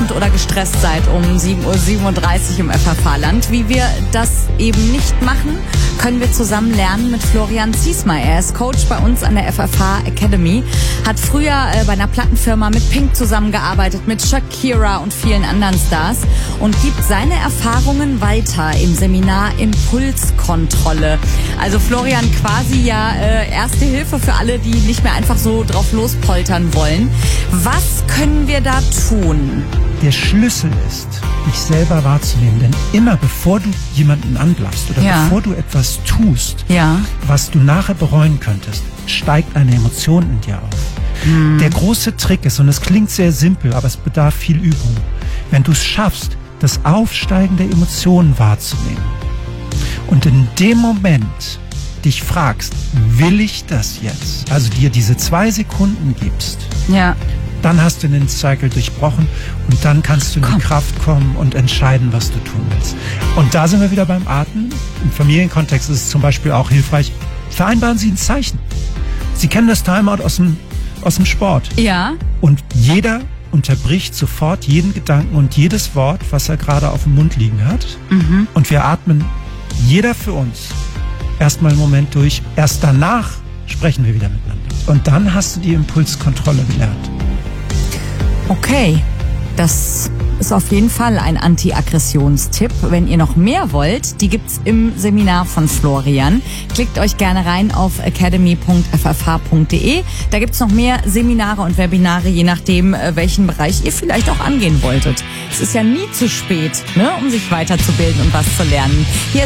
wütend oder gestresst seid um 7:37 Uhr im FFH-Land. Wie wir das eben nicht machen, können wir zusammen lernen mit Florian Ziesmer. Er ist Coach bei uns an der FFH Academy, hat früher bei einer Plattenfirma mit Pink zusammengearbeitet, mit Shakira und vielen anderen Stars und gibt seine Erfahrungen weiter im Seminar Impulskontrolle. Also Florian, quasi erste Hilfe für alle, die nicht mehr einfach so drauf lospoltern wollen. Was können wir da tun? Der Schlüssel ist, dich selber wahrzunehmen. Denn immer bevor du jemanden anblaffst oder bevor du etwas tust, was du nachher bereuen könntest, steigt eine Emotion in dir auf. Der große Trick ist, und es klingt sehr simpel, aber es bedarf viel Übung, wenn du es schaffst, das Aufsteigen der Emotionen wahrzunehmen und in dem Moment dich fragst, will ich das jetzt? Also dir diese 2 Sekunden gibst, dann hast du den Cycle durchbrochen und dann kannst du in die Kraft kommen und entscheiden, was du tun willst. Und da sind wir wieder beim Atmen. Im Familienkontext ist es zum Beispiel auch hilfreich, vereinbaren Sie ein Zeichen. Sie kennen das Timeout aus dem Sport. Ja. Und jeder unterbricht sofort jeden Gedanken und jedes Wort, was er gerade auf dem Mund liegen hat. Und wir atmen jeder für uns erstmal einen Moment durch. Erst danach sprechen wir wieder miteinander. Und dann hast du die Impulskontrolle gelernt. Okay, das ist auf jeden Fall ein Anti-Aggressionstipp. Wenn ihr noch mehr wollt, die gibt's im Seminar von Florian. Klickt euch gerne rein auf academy.ffh.de. Da gibt's noch mehr Seminare und Webinare, je nachdem, welchen Bereich ihr vielleicht auch angehen wolltet. Es ist ja nie zu spät, um sich weiterzubilden und was zu lernen. Hier